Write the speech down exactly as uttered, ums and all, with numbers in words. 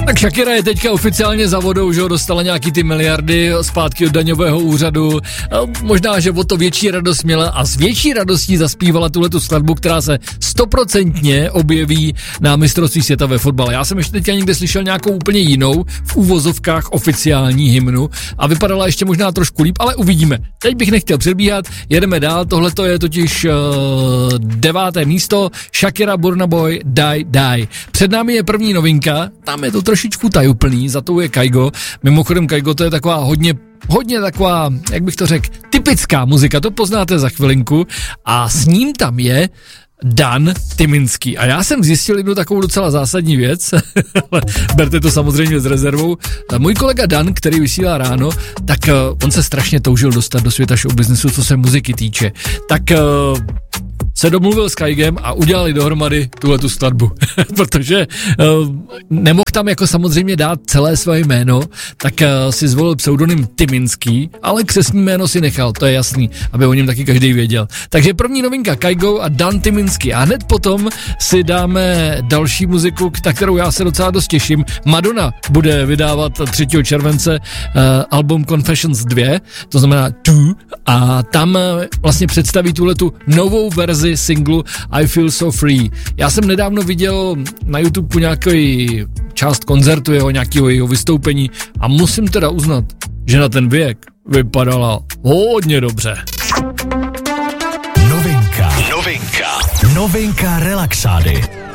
Tak Shakira je teďka oficiálně za vodou, že ho dostala nějaký ty miliardy zpátky od daňového úřadu. Možná, že o to větší radost měla a s větší radostí zaspívala tuhletu skladbu, která se stoprocentně objeví na mistrovství světa ve fotbale. Já jsem ještě teďka někde slyšel nějakou úplně jinou, v úvozovkách oficiální hymnu a vypadala ještě možná trošku líp, ale uvidíme. Teď bych nechtěl předbíhat, jedeme dál, tohleto je totiž uh, deváté místo, Shakira, Burna Boy, Die Die. Před námi je první novinka, tam je to trošičku tajuplný, za to je Kygo. Mimochodem Kygo to je taková hodně, hodně taková, jak bych to řekl, typická muzika, to poznáte za chvilinku a s ním tam je Dan Tyminský. A já jsem zjistil jednu takovou docela zásadní věc, ale berte to samozřejmě s rezervou. Můj kolega Dan, který vysílá ráno, tak uh, on se strašně toužil dostat do světa show businessu, co se muziky týče. Tak uh, se domluvil s Kygem a udělali dohromady tuhletu skladbu, protože uh, nemohl tam jako samozřejmě dát celé své jméno, tak uh, si zvolil pseudonym Tyminský, ale křestní jméno si nechal, to je jasný, aby o něm taky každý věděl. Takže první novinka Kygo a Dan Tyminský a hned potom si dáme další muziku, na kterou já se docela dost těším. Madonna bude vydávat třetího července uh, album Confessions dva, to znamená two, a tam uh, vlastně představí tuhletu novou verzi singlu I Feel So Free. Já jsem nedávno viděl na YouTube nějaký část koncertu jeho, nějakého jeho vystoupení a musím teda uznat, že na ten věk vypadala hodně dobře. Novinka. Novinka. Novinka Relaxády.